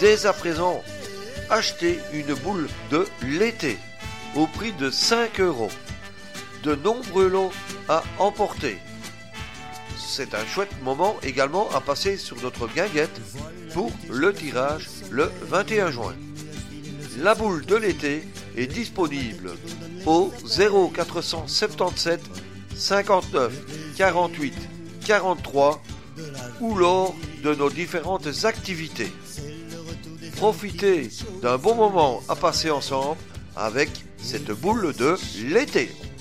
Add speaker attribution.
Speaker 1: dès à présent acheter une boule de l'été au prix de 5 €. De nombreux lots à emporter. C'est un chouette moment également à passer sur notre guinguette pour le tirage le 21 juin. La boule de l'été est disponible au 0477 59 48 43 ou lors de nos différentes activités. Profitez d'un bon moment à passer ensemble avec cette boule de l'été.